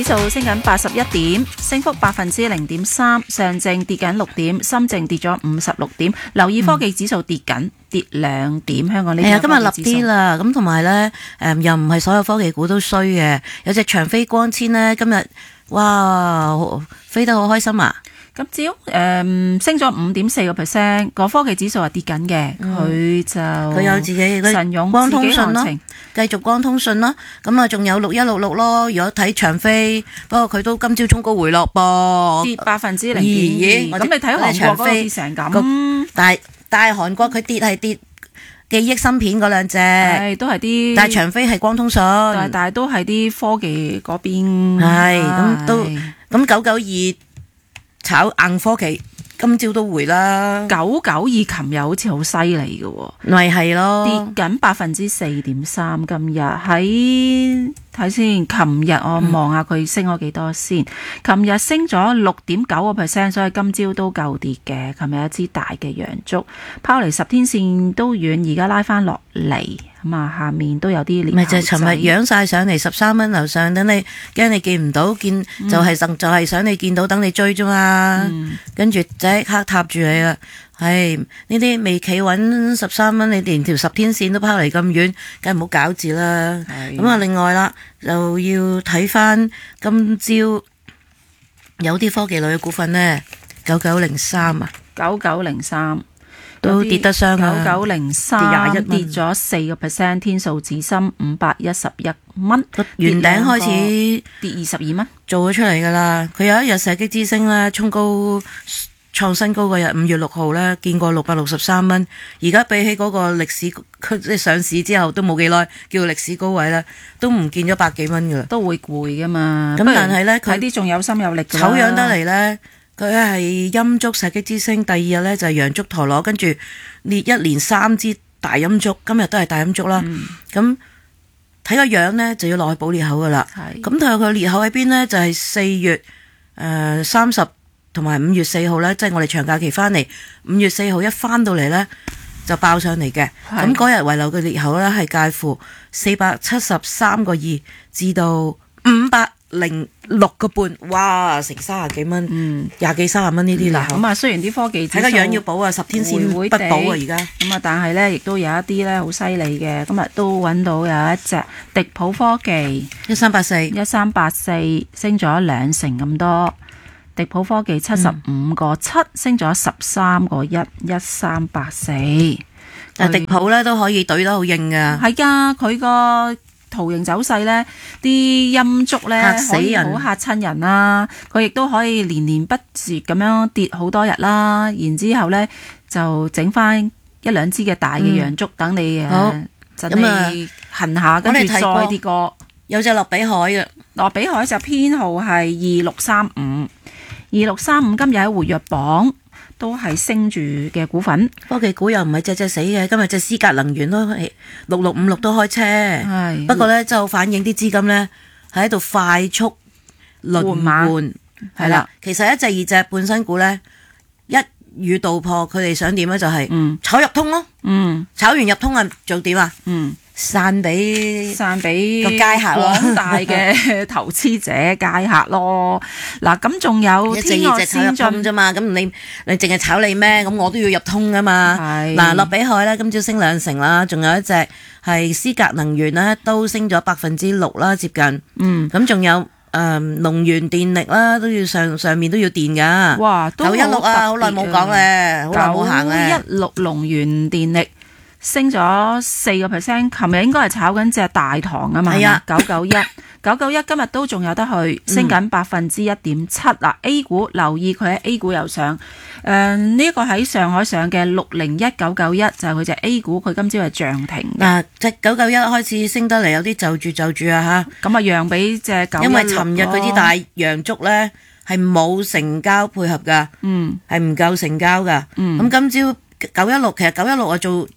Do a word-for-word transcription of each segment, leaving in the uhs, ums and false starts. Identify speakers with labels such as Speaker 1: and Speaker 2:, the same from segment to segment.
Speaker 1: 指數升緊八十一點，升幅百分之零點三。上證跌緊六點，深證跌咗五十六點。留意科技指數跌緊，跌兩點。香港呢啲
Speaker 2: 係啊，今日立啲啦。咁同埋咧，誒又唔係所有科技股都衰嘅，有隻長飛光纖咧，今日哇飛得好開心啊！
Speaker 1: 咁只要誒、嗯、升咗五點四個 percent，個科技指數係跌緊嘅，佢、嗯、就
Speaker 2: 佢有自己
Speaker 1: 神勇
Speaker 2: 光通訊咯，
Speaker 1: 自己
Speaker 2: 繼續光通訊咯。咁啊，仲有六一六六咯。如果睇長飛，不過佢都今朝衝高回落噃，
Speaker 1: 跌百分之零點二。咁你睇韓國嗰跌成咁，
Speaker 2: 但係但係韓國佢跌係跌記憶芯片嗰兩隻，
Speaker 1: 係都係啲，
Speaker 2: 但係長飛係光通訊，
Speaker 1: 但係但係都係啲科技嗰邊，
Speaker 2: 係咁都咁九九二。炒硬科技今朝都回啦，
Speaker 1: 九九二琴日好似好犀利嘅喎，
Speaker 2: 咪係咯，
Speaker 1: 跌緊百分之四點三。今日喺睇先，琴日我望下佢升咗幾多先。琴日升咗六點九個 percent，所以今朝都夠跌嘅。琴日有一支大嘅陽燭拋離十天線都遠，而家拉翻落嚟。咁啊，下面都有啲裂。
Speaker 2: 咪就係尋日揚晒上嚟十三蚊樓上，等你驚你見唔到，見就係、是嗯、就係、是、想你見到，等你追啫嘛。嗯、跟住即刻踏住你啦。係呢啲未企穩十三蚊，你連條十天線都拋嚟咁遠，梗係唔好搞字啦。咁啊，另外啦，就要睇翻今朝有啲科技類嘅股份呢，九九零三啊，
Speaker 1: 九九零三。
Speaker 2: 都跌得傷啊！
Speaker 1: 九九零三跌咗四個 percent， 天數指深五百一十一蚊，
Speaker 2: 圓頂開始
Speaker 1: 跌二十二蚊，
Speaker 2: 做咗出嚟噶啦。佢有一日射擊之星咧，衝高創新高嗰日，五月六號咧，見過六百六十三蚊。而家比起嗰個歷史，佢即係上市之後都冇幾耐，叫歷史高位咧，都唔見咗百幾蚊噶啦。
Speaker 1: 都會攰噶嘛。
Speaker 2: 咁但係咧，佢
Speaker 1: 啲仲有心有力嘅。
Speaker 2: 醜樣得嚟咧。佢係陰燭射擊之星，第二日咧就係陽燭陀螺，跟住列一連三支大陰燭，今日都係大陰燭啦。咁睇個樣咧就要落去補裂口噶啦。咁睇下佢裂口喺邊咧，就係、是、四月誒三十同埋五月四號咧，即、就、係、是、我哋長假期翻嚟，五月四號一翻到嚟咧就爆上嚟嘅。咁嗰日遺留嘅裂口咧係介乎四百七十三個二至到五百零六個半，哇！成三十幾蚊，嗯，廿幾三十蚊呢啲啦。
Speaker 1: 咁啊，雖然啲科技指數
Speaker 2: 睇個樣要補啊，十天線不保啊，而家。
Speaker 1: 咁啊，但係咧，亦都有一啲咧好犀利嘅。今日都揾到有一隻迪普科技，
Speaker 2: 一三八四，
Speaker 1: 一三八四升咗兩成咁多。迪普科技七十五個七，升咗十三個一，一三八四。
Speaker 2: 但迪普咧都可以懟得好硬噶。
Speaker 1: 係噶，佢個圖形走勢咧，啲陰燭咧
Speaker 2: 嚇死人，
Speaker 1: 好嚇親人啦。佢亦都可以連連不絕咁樣跌好多日啦。然之後咧就整翻一兩支嘅大嘅陽燭，等、嗯、你誒，等你行下，跟住再跌過。
Speaker 2: 有隻樂比海嘅，
Speaker 1: 樂比海就編號係二六三五，二六三五今日喺活躍榜。都係升住嘅股份，
Speaker 2: 科技股又唔係隻隻死嘅。今日隻思格能源咯，六六五六都開車，係不過咧就反映啲資金咧喺度快速輪換，係啦。其實一隻二隻半新股咧，一語道破，佢哋想點咧就係、是嗯、炒入通咯，嗯，炒完入通啊，做點啊，嗯。散俾
Speaker 1: 散俾
Speaker 2: 個街客咯，
Speaker 1: 廣大嘅投資者街客咯。嗱，咁仲有天外先進
Speaker 2: 啫嘛。咁你你淨係炒你咩？咁我都要入通噶嘛。嗱，樂比海咧今朝升兩成啦，仲有一隻係思格能源咧都升咗百分之六啦，接近。嗯，咁仲有誒龍源電力啦，都要上上面都要電噶。哇，九一六啊，好耐冇講咧，好耐冇行咧。
Speaker 1: 九一六龍源電力。升咗四個 percent， 琴日應該係炒緊隻大堂啊嘛，係啊，九九一，九九一今日都仲有得去，升緊百分之一點七啦。A 股留意佢喺 A 股又上，誒呢一個喺上海上嘅六零一九九一就係佢隻 A 股，佢今朝係漲停。
Speaker 2: 嗱，隻九九一開始升得嚟，有啲就住就住啊吓，
Speaker 1: 咁啊讓俾隻九一六，
Speaker 2: 因為尋日嗰啲大陽燭咧係冇成交配合噶，嗯，係唔夠成交噶，嗯，咁今朝九一六其實九一六啊做。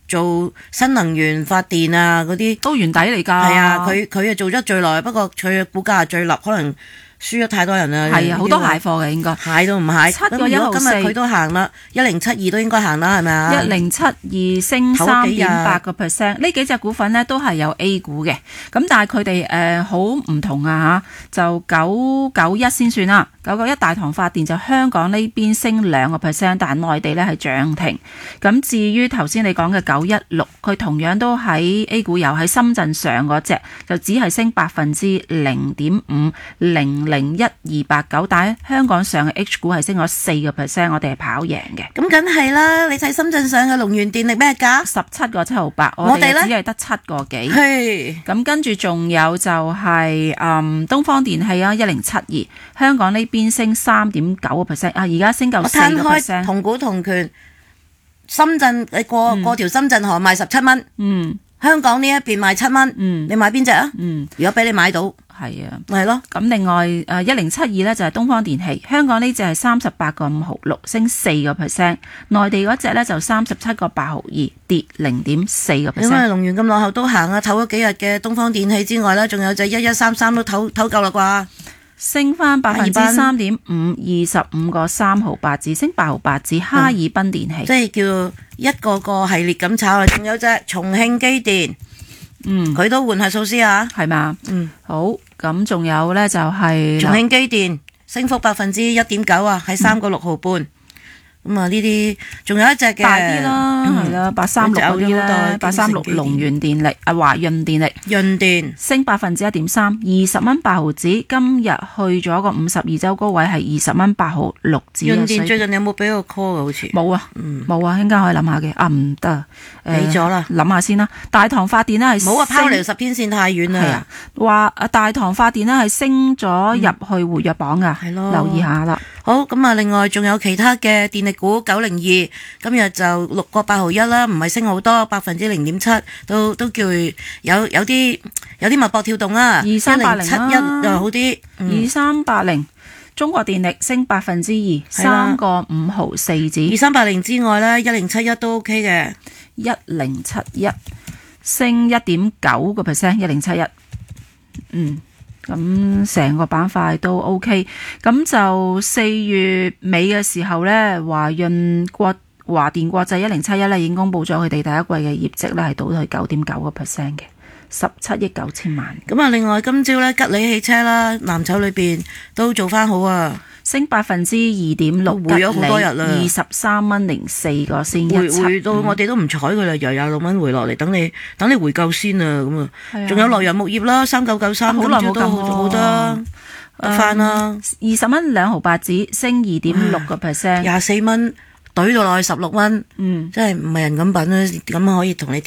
Speaker 2: 做新能源發電啊嗰啲
Speaker 1: 都原底嚟㗎。
Speaker 2: 係啊，佢佢啊做咗最耐，不過佢嘅股價係最立，可能輸咗太多人啦。
Speaker 1: 係啊，好多蟹貨嘅應該。
Speaker 2: 蟹都唔蟹。
Speaker 1: 七個一毫四。
Speaker 2: 今日佢都行啦，一零七二都應該行啦，係咪啊？
Speaker 1: 一零七二升三點八個 percent，呢幾隻股份呢都係有 A 股嘅，咁但係佢哋誒好唔同啊嚇，就九九一先算啦。九九一大唐發電就香港呢邊升兩個 percent，但係內地呢係漲停。咁至於頭先你講嘅九一六，佢同樣都喺 A 股有喺深圳上嗰隻，就只係升百分之零點五零零一二八九，但係香港上嘅 H 股係升咗四個 percent，我哋係跑贏嘅。
Speaker 2: 咁梗係啦，你睇深圳上嘅龍源電力咩價？
Speaker 1: 十七個七毫八，我哋只係得七個幾。
Speaker 2: 係。
Speaker 1: 咁跟住仲有就係、是、嗯東方電器啊，一零七二，香港呢邊升三點九個 percent 啊，而家升夠四個 percent。
Speaker 2: 同股同權，深圳你過、嗯、過條深圳河賣十七蚊，嗯，香港呢一邊賣七蚊，嗯，你買邊隻啊？嗯，如果俾你買到。
Speaker 1: 係啊，
Speaker 2: 係咯。
Speaker 1: 咁另外誒一零七二咧就係東方電器，香港呢隻係三十八個五毫六，升四個 percent。內地嗰隻咧就三十七個八毫二，跌零點四個 percent。
Speaker 2: 因為龍源咁落後都行啊，唞咗幾日嘅東方電器之外咧，仲有隻一一三三都唞唞夠啦啩，
Speaker 1: 升翻百分之三點五，二十五個三毫八，只升八毫八，至哈爾濱電器。
Speaker 2: 嗯、即係叫一個個系列咁炒啊！仲有隻重慶機電。嗯，佢都換下數先啊，
Speaker 1: 係嘛？嗯，好，咁仲有咧就係、是、
Speaker 2: 重慶機電升幅百分之一點九啊，喺三個六毫半。咁啊呢啲仲有一隻嘅
Speaker 1: 大啲啦，係啦，八三六嗰啲咧，八三六龍源電力啊，華潤電力，
Speaker 2: 潤電
Speaker 1: 升百分之一點三，二十蚊八毫子，今日去咗個五十二周高位係二十蚊八毫六子。
Speaker 2: 潤電最近有冇俾個 call 啊？好似
Speaker 1: 冇啊，冇、嗯、啊，應該可以諗下嘅。啊唔得，
Speaker 2: 俾咗啦，諗
Speaker 1: 下先啦。大唐發電呢係
Speaker 2: 冇啊，拋離十天線太遠啦。係啊，
Speaker 1: 話啊大唐發電呢係升咗入去活躍榜噶，係、嗯、咯，留意下啦。
Speaker 2: 好，咁啊，另外仲有其他嘅電力股九零二，今日就六個八毫一啦，唔係升好多，百分之零點七，都都叫有有啲有啲脈搏跳動啦。二三八零七一就好啲。
Speaker 1: 二三八零中國電力升百分之二，三個五毫四子。
Speaker 2: 二三八零之外咧，一零七一都 OK 嘅。
Speaker 1: 一零七一升一點九個 percent， 一零七一，嗯。咁成個板塊都 OK，咁就四月尾嘅時候呢，華潤國華電國際一零七一咧已經公布咗佢哋第一季嘅業績咧係倒退九點九個 percent 嘅，十七億九千萬。
Speaker 2: 咁啊，另外今朝呢，吉利汽車啦，藍籌裏邊都做翻好啊。
Speaker 1: 升百分之二點六，
Speaker 2: 回咗好多日啦，
Speaker 1: 二十三蚊零四個先，
Speaker 2: 回回到我哋都唔睬佢啦，由廿六蚊回落嚟，等你等你回夠先啊，咁啊，仲有洛陽鉬業啦，三九九三，好耐冇咁好得得翻啦，
Speaker 1: 二十蚊兩毫八子，升二點六個 percent，
Speaker 2: 廿四蚊，懟到落去十六蚊，嗯，真係唔係人咁品啦，咁可以同你。